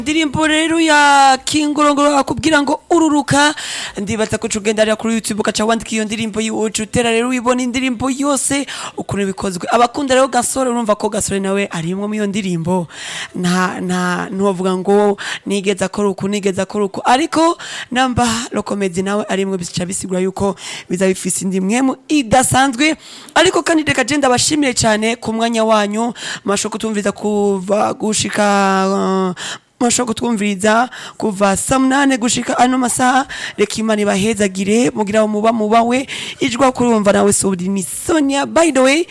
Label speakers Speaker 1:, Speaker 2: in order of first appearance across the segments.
Speaker 1: Indirimbo rero ya Kingorongoro akubwira ngo ururuka ndibaza ko cugendarira kuri YouTube ukaca wandika iyo ndirimbo yiwucu tera rero ubona indirimbo yose ukuntu bikozwe abakunda rero Gasore urumva ko Gasore nawe arimwe mu iyo ndirimbo ntuvuga ngo nigeza ko ruko ariko namba Lokomedi nawe arimwe bica bisigura yuko biza bifise indimwe idasanzwe ariko kandi reka je ndabashimire cyane ku mwanya wanyu mashoko tumviza kuva gushika mashoko twumviriza kuva saa 8 gushika ano masaha reka Imana ibahezagire mugira mubawe ijwa kurumva nawe Sobri ni Sonia by the way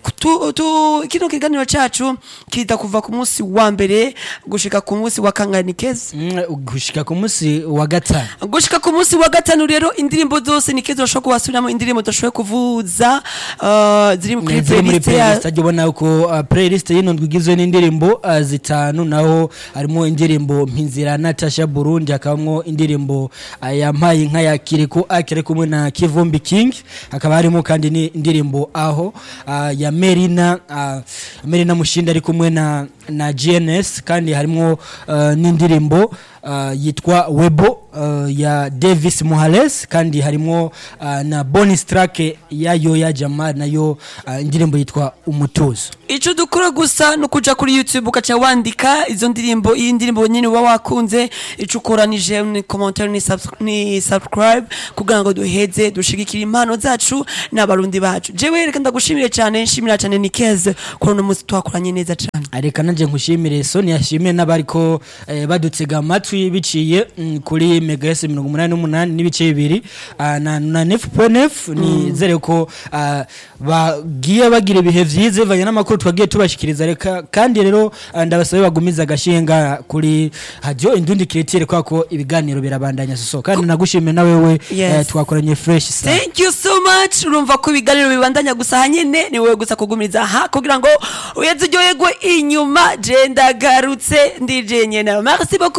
Speaker 1: kino kiganiro cacu kiza kuva ku munsi wa mbere gushika ku munsi wa kanganikeza
Speaker 2: gushika ku munsi wa gatanu
Speaker 1: gushika ku munsi wa gatanu rero indirimbo zose nikeza urashobora kubasubiramo indirimbo udashoboye kuvuza ziri muri playlist
Speaker 2: ajya uko playlist y'inondwe igizwe n'indirimbo zitanu naho harimo indirimbo Mpinzira Natasha Burundi hakabamo indirimbo yampaye inka ya Kiriko akire kumwe na Kivumbi King hakaba harimo kandi ni indirimbo aho ya Merina Mushinda ari kumwe na GNS kandi harimo n'indirimbo yitwa Webo ya Davis Muhales kandi harimo na bonus track yayo ya Jamal nayo indirimbo yitwa Umutuzo.
Speaker 1: Ico dukora gusa no kuja kuri YouTube ukaca wandika izo ndirimbo iyi ndirimbo nyine uba wakunze ico ukoranije ni commentaire ni subscribe kugira ngo duheze dushigikira impano zacu n'abarundi bacu. Jewe reka ndagushimire cyane nshimira cyane Nikeze ko no musi twakoranye neza cyane.
Speaker 2: Areka nanje nkushimire Sonia yashimire n'abariko badutega amatwi biciye kuri Megas 88 n'ibice bibiri na 9.9 ni zere ko bagiye bagira ibihe vyize vanye n'amakuru twagiye tubashikiriza reka kandi rero ndabasabe bagumiza agashinga kuri radio Indundi Creative kwako ibiganiro birabandanya so kandi nagushimire na wewe twakoranye fresh start.
Speaker 1: Thank you so much urumva ko ibiganiro bibandanya gusa hanyene ni wewe gusa kugumiriza kugira ngo uyezuryoherwe inyuma je ndagarutse ndije nyene merci beaucoup.